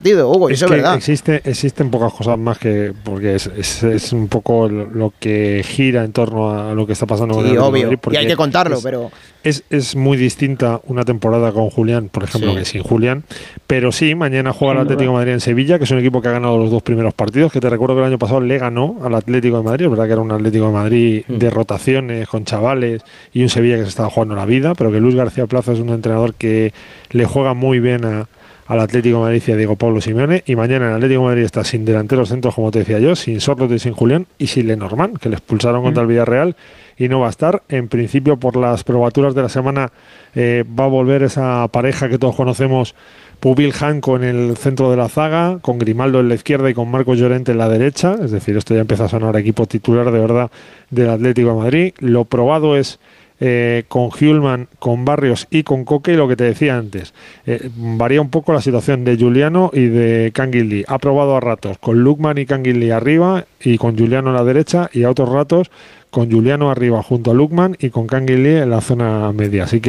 Hugo, es eso que es verdad. existen pocas cosas más que, porque es un poco lo que gira en torno a lo que está pasando con el Sí, Atlético de obvio. Madrid, Y hay porque que contarlo, pero... es muy distinta una temporada con Julián, por ejemplo, Sí, que sin Julián. Pero sí, mañana juega el Sin Atlético duda. de Madrid en Sevilla, que es un equipo que ha ganado los 2 primeros partidos, que te recuerdo que el año pasado le ganó al Atlético de Madrid. Es verdad que era un Atlético de Madrid de rotaciones, con chavales, y un Sevilla que se estaba jugando la vida, pero que Luis García Plaza es un entrenador que le juega muy bien al Atlético de Madrid y a Diego Pablo Simeone. Y mañana el Atlético de Madrid está sin delanteros centros, como te decía yo, sin Sorloth y sin Julián, y sin Lenormand, que le expulsaron contra el Villarreal y no va a estar. En principio, por las probaturas de la semana, va a volver esa pareja que todos conocemos, Pubil Janko en el centro de la zaga, con Grimaldo en la izquierda y con Marcos Llorente en la derecha. Es decir, esto ya empieza a sonar equipo titular de verdad del Atlético de Madrid. Lo probado es con Hjulman, con Barrios y con Coque, y lo que te decía antes, varía un poco la situación de Giuliano y de Canguilí. Ha probado a ratos con Lukman y Canguilí arriba y con Giuliano en la derecha, y a otros ratos con Giuliano arriba junto a Lukman y con Canguilí en la zona media. Así que